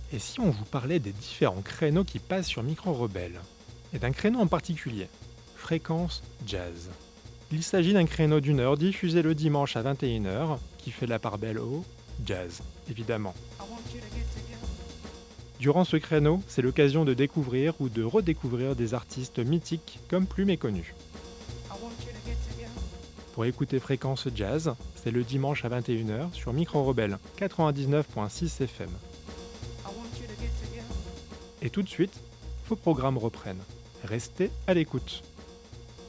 Et si on vous parlait des différents créneaux qui passent sur Micro Rebelle? Et d'un créneau en particulier, Fréquence Jazz. Il s'agit d'un créneau d'une heure diffusé le dimanche à 21h, qui fait la part belle au jazz, évidemment. Durant ce créneau, c'est l'occasion de découvrir ou de redécouvrir des artistes mythiques comme plus méconnus. Pour écouter Fréquence Jazz, c'est le dimanche à 21h sur Micro Rebelle 99.6 FM. Et tout de suite, vos programmes reprennent. Restez à l'écoute.